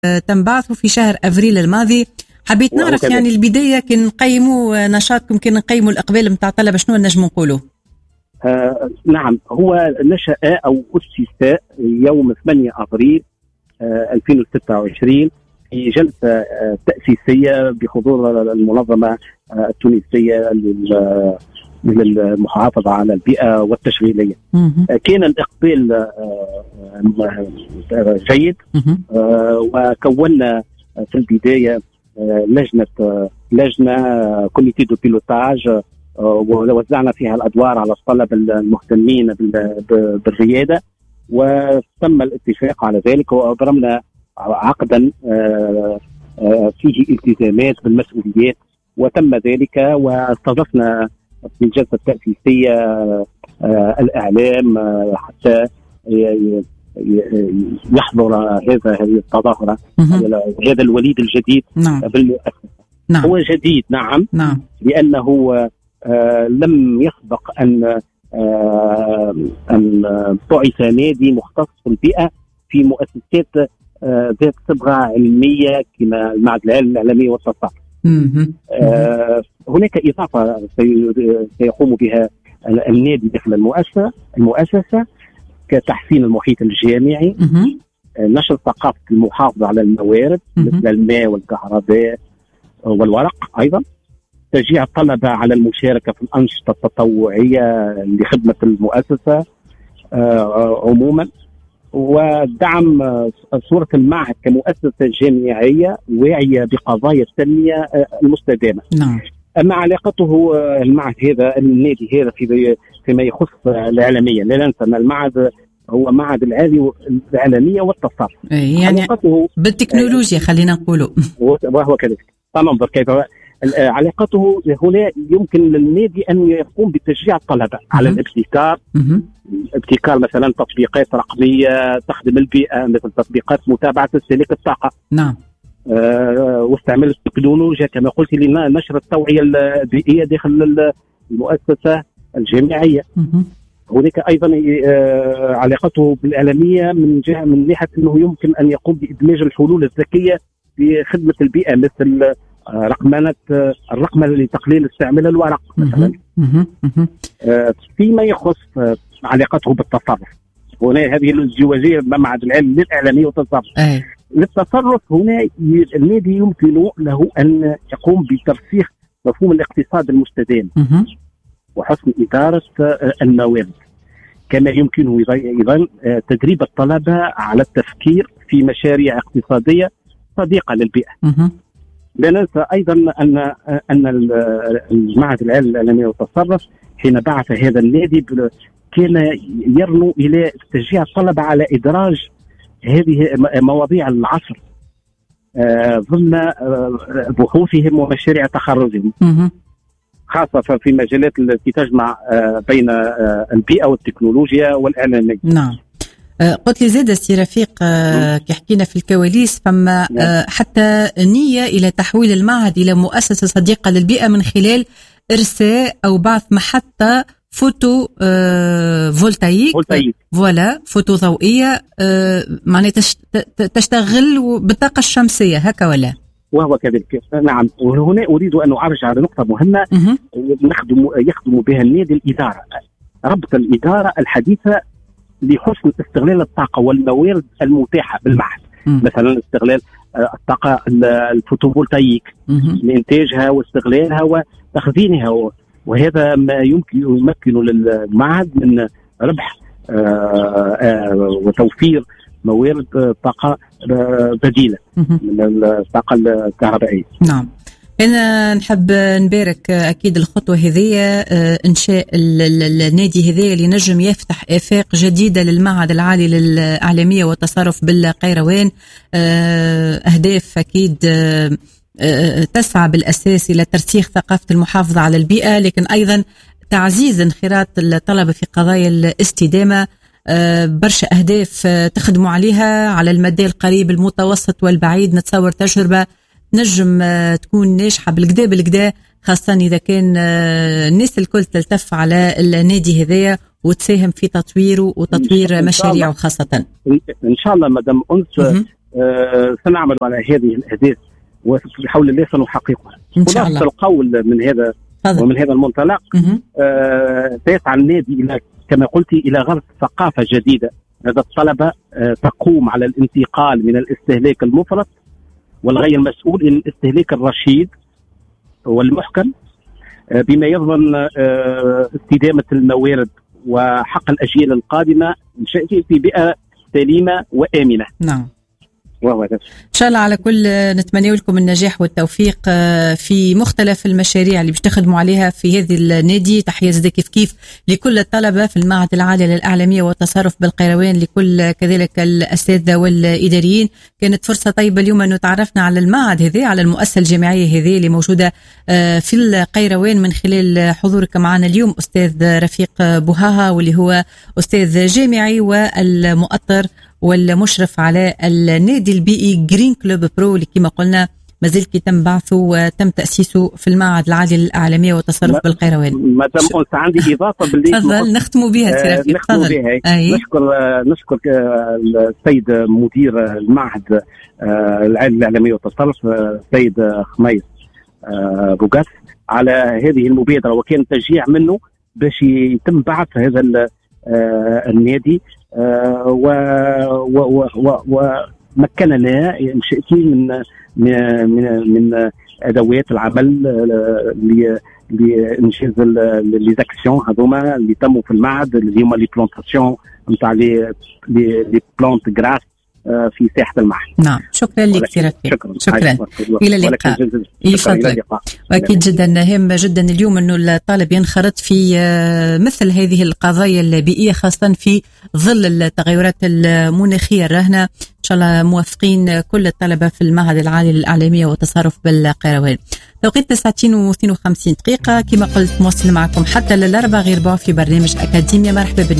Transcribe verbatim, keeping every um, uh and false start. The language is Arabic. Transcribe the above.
تم بعثه في شهر أفريل الماضي. حبيت نعرف يعني البداية كي نقيموا نشاطكم، كي نقيموا الإقبال متاع الطلبة، شنو نجم نقولوا؟ آه نعم، هو نشأ أو أسس يوم ثمانية أفريل آه ألفين وستة وعشرين في جلسة آه تأسيسية بحضور المنظمة آه التونسية للمحافظة على البيئة والتشغيلية. آه كان الإقبال آه آه جيد، آه وكونا في البداية آه لجنة آه لجنة كوميتي دو بيلوتاج، ووزعنا فيها الأدوار على الطلبة المهتمين بالريادة، وتم الاتفاق على ذلك وأبرمنا عقدا فيه التزامات بالمسؤوليات، وتم ذلك. واستضفنا في الجلسة التأسيسية الإعلام حتى يحضر هذا هذه التظاهرة، هذا الوليد الجديد. نعم. بالمؤسسة. نعم. هو جديد، نعم. نعم. لأنه آه لم يسبق أن آه أن بعث نادي مختص في البيئة في مؤسسات آه ذات صبغة علمية كما المعهد العالمي الإعلامي والتصرف. آه هناك إضافة سيقوم بها النادي داخل المؤسسة المؤسسة كتحسين المحيط الجامعي، آه نشر ثقافة المحافظة على الموارد مثل الماء والكهرباء والورق، أيضا تشجيع الطلبة على المشاركة في الأنشطة التطوعية لخدمة المؤسسة آه عموما، ودعم آه صورة المعهد كمؤسسة جامعية واعية بقضايا التنمية آه المستدامة. نعم. أما علاقته آه المعهد هذا النادي هذا في فيما يخص آه الإعلامية، لا ننسى أن المعهد هو معهد العالي الإعلامية والتصرف، يعني بالتكنولوجيا خلينا نقوله، وهو كذلك. فننظر كيف علاقته هنا. يمكن للنادي أن يقوم بتشجيع الطلبة على الابتكار، ابتكار مثلا تطبيقات رقمية تخدم البيئة، مثل تطبيقات متابعة استهلاك الطاقة. نعم. آه واستعمال التكنولوجيا كما قلت لنشر التوعية البيئية داخل المؤسسة الجامعية. هناك أيضا آه علاقته بالإعلامية من جهة من ناحية أنه يمكن أن يقوم بإدماج الحلول الذكية في خدمة البيئة، مثل رقمنة الرقمنة لتقليل استعمال الورق مثلا. فيما يخص علاقته بالتصرف، هنا هذه الازدواجية مع معهد العلم للإعلامية والتصرف. للتصرف هنا النادي يمكن له أن يقوم بترسيخ مفهوم الاقتصاد المستدام وحسن إدارة الموارد، كما يمكنه أيضا تدريب الطلبة على التفكير في مشاريع اقتصادية صديقة للبيئة. لا ننسى ايضا ان ان المعهد العالي للإعلامية والتصرف حين بعث هذا النادي كان يرنو الى تشجيع الطلبه على ادراج هذه مواضيع العصر ضمن بحوثهم ومشاريع تخرجهم، خاصه في مجالات التي تجمع بين البيئه والتكنولوجيا والاعلاميه. نعم. قلت لي زاد سي رفيق كي حكينا في الكواليس فما حتى نية إلى تحويل المعهد إلى مؤسسة صديقة للبيئة من خلال إرساء أو بعث محطة فوتو فولتايك فوالا فوتو ضوئية معناها تشتغل بالطاقة الشمسية، هكا ولا؟ وهو كذلك، نعم. وهنا أريد أن أعرج على نقطة مهمة نخدم يخدم بها النادي الإدارة، ربط الإدارة الحديثة لحسن استغلال الطاقة والموارد المتاحة بالمعهد. مثلا استغلال الطاقة الفوتوفولتايك لإنتاجها واستغلالها وتخزينها، وهذا ما يمكن يمكن للمعهد من ربح وتوفير موارد طاقة بديلة من الطاقة الكهربائية. نعم. أنا نحب نبارك أكيد الخطوة هذه، إنشاء النادي هذا اللي نجم يفتح آفاق جديدة للمعهد العالي للإعلامية والتصرف بالقيروان. أهداف أكيد تسعى بالأساس إلى ترسيخ ثقافة المحافظة على البيئة، لكن أيضا تعزيز انخراط الطلبة في قضايا الاستدامة. برشا أهداف تخدموا عليها على المدى القريب المتوسط والبعيد. نتصور تجربة نجم تكون ناجحة بالكدا بالكدا، خاصة إذا كان الناس الكل تلتف على النادي هذايا وتساهم في تطويره وتطوير مشاريعه خاصة. إن شاء الله مدام أنس آه سنعمل على هذه الاهداف وبحول الله سنحققها ان شاء الله. القول من هذا فضل. ومن هذا المنطلق آه سيسعى النادي الى كما قلت الى غرس ثقافه جديده لدى الطلبه آه تقوم على الانتقال من الاستهلاك المفرط والغير مسؤول الى الاستهلاك الرشيد والمحكم آه بما يضمن آه استدامه الموارد وحق الاجيال القادمه في بيئه سليمه وامنه. نعم. وهو ده. ان شاء الله على كل نتمنى لكم النجاح والتوفيق في مختلف المشاريع اللي باش تخدموا عليها في هذه النادي. تحيه زاد كيف كيف لكل الطلبه في المعهد العالي للاعلاميه والتصرف بالقيروان، لكل كذلك الاساتذه والاداريين. كانت فرصه طيبه اليوم انه تعرفنا على المعهد هذا، على المؤسسه الجامعيه هذه اللي موجوده في القيروان من خلال حضورك معنا اليوم استاذ رفيق بوهاها، واللي هو استاذ جامعي والمؤطر والمشرف على النادي البيئي جرين كلوب برو اللي كما قلنا مازال كي تم بعثه وتم تأسيسه في المعهد العالي للإعلامية والتصرف بالقيروان. مادام قلت عندي إضافة باللي تفضل نختموا بها سي رفيق. نختموا بها. نشكر نشكر السيد مدير المعهد العالي للإعلامية والتصرف السيد خميس بوغاس على هذه المبادرة، وكان تشجيع منه باش يتم بعث هذا النادي ومكننا من من من ادوات العمل لانجاز لي زاكسيون هذوما اللي تموا في المعهد اللي هما لي بلانتاسيون نتاع لي لي بلانت غراس في ساحه المعهد. نعم شكرا لك سي رفيق. شكرا, شكرا. الى اللقاء. يفضلك. واكيد جدا هام جدا اليوم انه الطالب ينخرط في مثل هذه القضايا البيئيه خاصه في ظل التغيرات المناخيه الراهنه. ان شاء الله موافقين كل الطلبه في المعهد العالي للاعلاميه والتصرف بالقيروان. توقيت تسعة واثنين وخمسين دقيقه كما قلت مواصل معكم حتى للاربعاء غير بعد في برنامج اكاديميا. مرحبا بكم.